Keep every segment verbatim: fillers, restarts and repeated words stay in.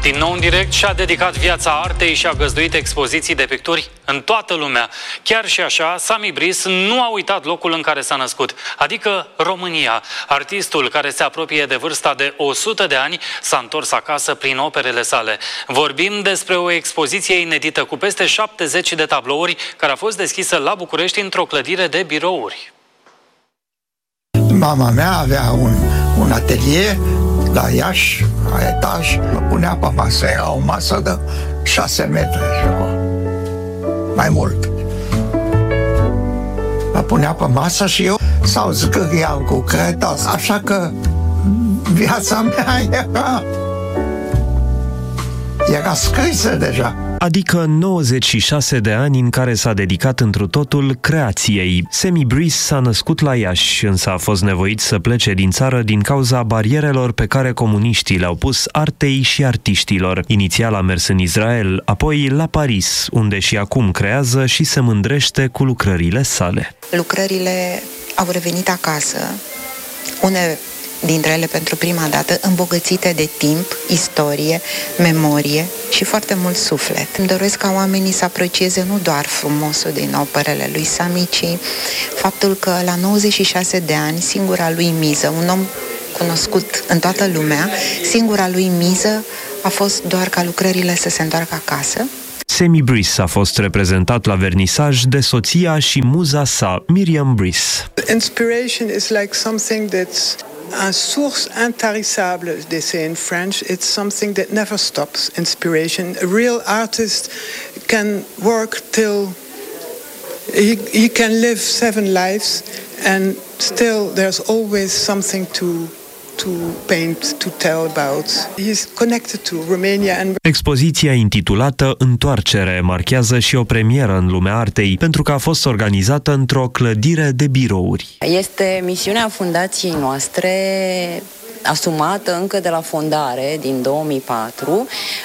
Din nou în direct și-a dedicat viața artei și a găzduit expoziții de picturi în toată lumea. Chiar și așa, Sami Brice nu a uitat locul în care s-a născut, adică România. Artistul, care se apropie de vârsta de o sută de ani, s-a întors acasă prin operele sale. Vorbim despre o expoziție inedită cu peste șaptezeci de tablouri, care a fost deschisă la București într-o clădire de birouri. Mama mea avea un, un atelier la Iași, la etaj, mă punea pe masă, era o masă de șase metri, mai mult. Mă punea pe masă și eu sau zgâriam cu creta, așa că viața mea era, era scrisă deja. Adică nouăzeci și șase de ani în care s-a dedicat întru totul creației. Sami Brice s-a născut la Iași, însă a fost nevoit să plece din țară din cauza barierelor pe care comuniștii le-au pus artei și artiștilor. Inițial a mers în Israel, apoi la Paris, unde și acum creează și se mândrește cu lucrările sale. Lucrările au revenit acasă, une dintre ele pentru prima dată îmbogățite de timp, istorie, memorie și foarte mult suflet. Îmi doresc ca oamenii să aprecieze nu doar frumosul din operele lui Sami, ci faptul că la nouăzeci și șase de ani, singura lui miză, un om cunoscut în toată lumea, singura lui miză a fost doar ca lucrările să se întoarcă acasă. Sami Brice a fost reprezentat la vernisaj de soția și muza sa, Miriam Brice. Inspiration is like something that's a source intarissable, they say in French. It's something that never stops, inspiration. A real artist can work till he, he can live seven lives and still there's always something to to paint, to tell about. He's connected to Romania and... Expoziția intitulată Întoarcere marchează și o premieră în lumea artei, pentru că a fost organizată într-o clădire de birouri. Este misiunea fundației noastre, asumată încă de la fondare, din două mii patru,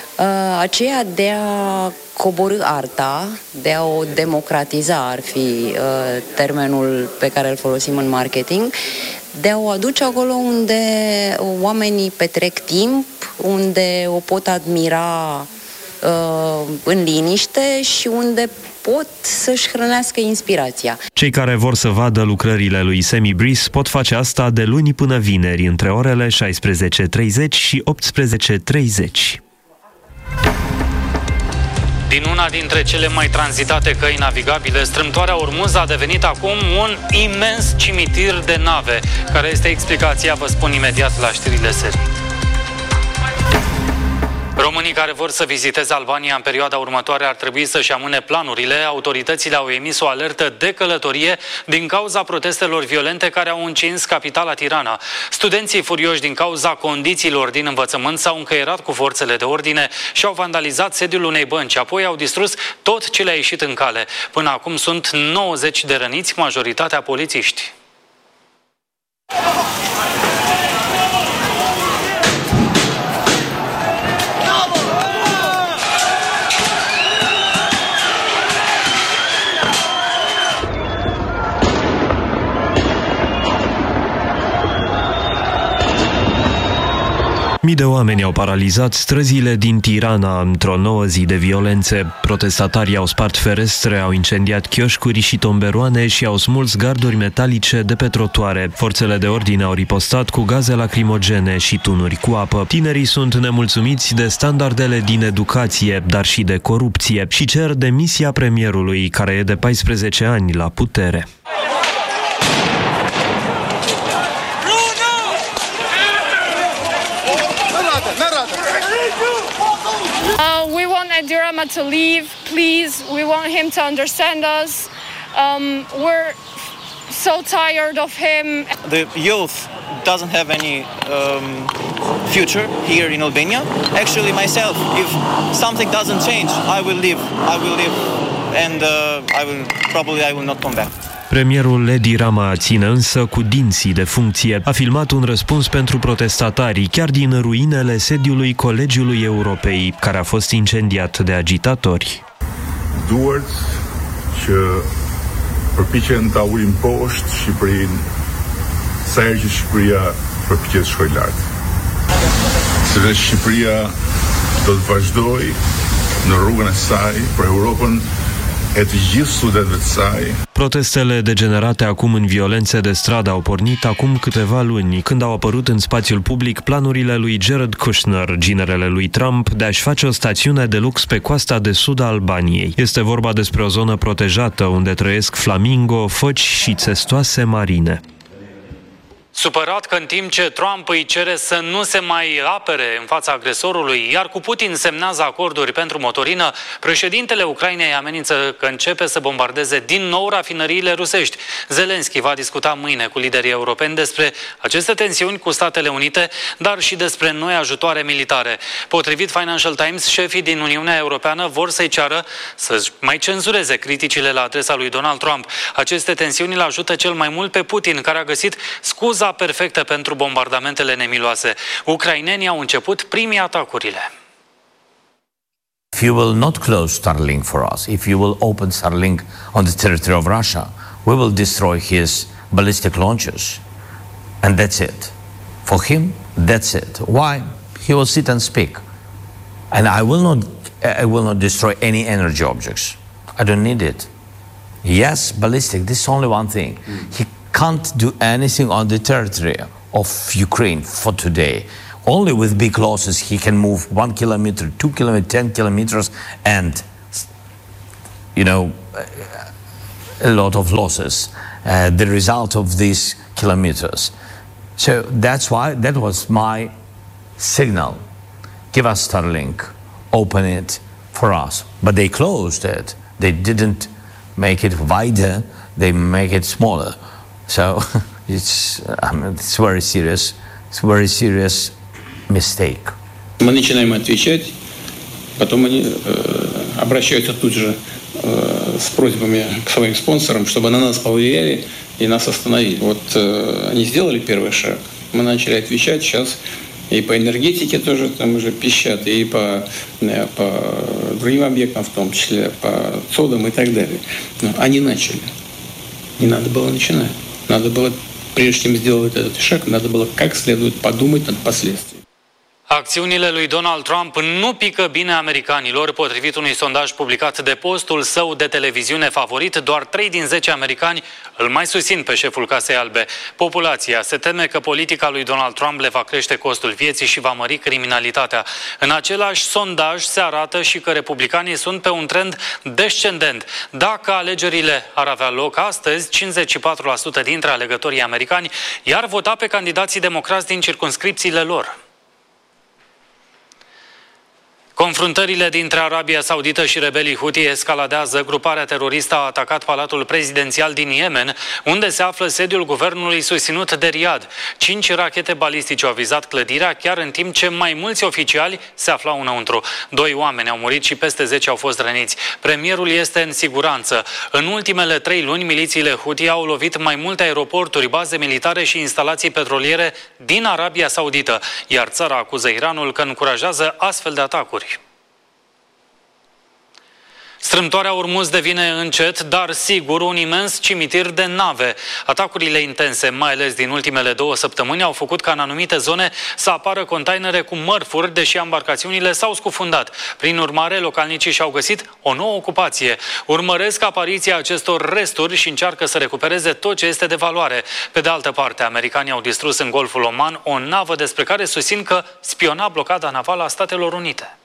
aceea de a coborî arta, de a o democratiza, ar fi termenul pe care îl folosim în marketing, de a o aduce acolo unde oamenii petrec timp, unde o pot admira uh, în liniște și unde pot să-și hrănească inspirația. Cei care vor să vadă lucrările lui Sami Brice pot face asta de luni până vineri, între orele șaisprezece treizeci și optsprezece treizeci. Din una dintre cele mai tranzitate căi navigabile, strâmtoarea Ormuz a devenit acum un imens cimitir de nave, care este explicația, vă spun imediat la știrile serii. Românii care vor să viziteze Albania în perioada următoare ar trebui să-și amâne planurile. Autoritățile au emis o alertă de călătorie din cauza protestelor violente care au încins capitala Tirana. Studenții furioși din cauza condițiilor din învățământ s-au încăierat cu forțele de ordine și au vandalizat sediul unei bănci. Apoi au distrus tot ce le-a ieșit în cale. Până acum sunt nouăzeci de răniți, majoritatea polițiști. Mii de oameni au paralizat străzile din Tirana într-o nouă zi de violențe. Protestatarii au spart ferestre, au incendiat chioșcuri și tomberoane și au smuls garduri metalice de pe trotuare. Forțele de ordine au ripostat cu gaze lacrimogene și tunuri cu apă. Tinerii sunt nemulțumiți de standardele din educație, dar și de corupție, și cer demisia premierului, care e de paisprezece ani la putere. Uh, we want Edi Rama to leave, please. We want him to understand us. Um, we're so tired of him. The youth doesn't have any um, future here in Albania. Actually, myself, if something doesn't change, I will leave. I will leave, and uh, I will probably I will not come back. Premierul Edi Rama ține însă cu dinții de funcție. A filmat un răspuns pentru protestatarii chiar din ruinele sediului Colegiului Europei, care a fost incendiat de agitatori. Duhet që përpiqen ta ulin poshtë Shqipërinë, sa herë që Shqipëria përpiqet të shkojë lart. Sepse Shqipëria do të vazhdoj në rrugën e saj për Europën e të gjithë studentëve të saj. Protestele degenerate acum în violențe de stradă au pornit acum câteva luni, când au apărut în spațiul public planurile lui Jared Kushner, ginerele lui Trump, de a-și face o stațiune de lux pe coasta de sud a Albaniei. Este vorba despre o zonă protejată unde trăiesc flamingo, foci și țestoase marine. Supărat că în timp ce Trump îi cere să nu se mai apere în fața agresorului, iar cu Putin semnează acorduri pentru motorină, președintele Ucrainei amenință că începe să bombardeze din nou rafinăriile rusești. Zelenski va discuta mâine cu liderii europeni despre aceste tensiuni cu Statele Unite, dar și despre noi ajutoare militare. Potrivit Financial Times, șefii din Uniunea Europeană vor să-i ceară să mai cenzureze criticile la adresa lui Donald Trump. Aceste tensiuni îl ajută cel mai mult pe Putin, care a găsit scuza perfectă pentru bombardamentele nemiloase. Ucrainenii au început primii atacurile. If you will not close Starlink for us, if you will open Starlink on the territory of Russia, we will destroy his ballistic launchers. And that's it. For him, that's it. Why? He will sit and speak. And I will not, I will not destroy any energy objects. I don't need it. Yes, ballistic, this is only one thing. Mm. He can't do anything on the territory of Ukraine for today. Only with big losses he can move one kilometer, two kilometers, ten kilometers, and, you know, a lot of losses. Uh, the result of these kilometers. So that's why, that was my signal. Give us Starlink, open it for us. But they closed it. They didn't make it wider, they make it smaller. So it's, I mean, it's very serious. It's a very serious mistake. Мы начинаем отвечать, потом они э, обращаются тут же э, с просьбами к своим спонсорам, чтобы на нас повлияли и нас остановили. Вот э, они сделали первый шаг. Мы начали отвечать сейчас и по энергетике тоже там уже пищат, и по, э, по другим объектам, в том числе по цодам и так далее. Но они начали. Не надо было начинать. Надо было, прежде чем сделать этот шаг, надо было как следует подумать над последствиями. Acțiunile lui Donald Trump nu pică bine americanilor. Potrivit unui sondaj publicat de postul său de televiziune favorit, doar trei din zece americani îl mai susțin pe șeful Casei Albe. Populația se teme că politica lui Donald Trump le va crește costul vieții și va mări criminalitatea. În același sondaj se arată și că republicanii sunt pe un trend descendent. Dacă alegerile ar avea loc astăzi, cincizeci și patru la sută dintre alegătorii americani i-ar vota pe candidații democrați din circumscripțiile lor. Confruntările dintre Arabia Saudită și rebelii Houthi escaladează. Gruparea teroristă a atacat palatul prezidențial din Yemen, unde se află sediul guvernului susținut de Riyadh. Cinci rachete balistice au vizat clădirea, chiar în timp ce mai mulți oficiali se aflau înăuntru. Doi oameni au murit și peste zece au fost răniți. Premierul este în siguranță. În ultimele trei luni, milițiile Houthi au lovit mai multe aeroporturi, baze militare și instalații petroliere din Arabia Saudită, iar țara acuză Iranul că încurajează astfel de atacuri. Strâmtoarea Ormuz devine încet, dar sigur, un imens cimitir de nave. Atacurile intense, mai ales din ultimele două săptămâni, au făcut ca în anumite zone să apară containere cu mărfuri, deși embarcațiunile s-au scufundat. Prin urmare, localnicii și-au găsit o nouă ocupație. Urmăresc apariția acestor resturi și încearcă să recupereze tot ce este de valoare. Pe de altă parte, americanii au distrus în Golful Oman o navă despre care susțin că spiona blocada navală a Statelor Unite.